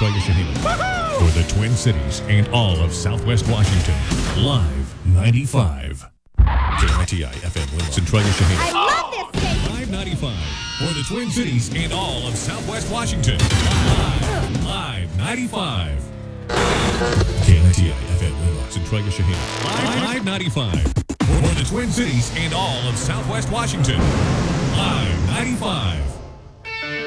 Centralia Shaheen. For the Twin Cities and all of Southwest Washington, Live 95. KITI FM Willow, Centralia Shaheen. I love this station. Live 95. For the Twin Cities and all of Southwest Washington, Live 95. KITI FM Willow, Centralia Shaheen. Live 95. For the Twin Cities and all of Southwest Washington, Live 95.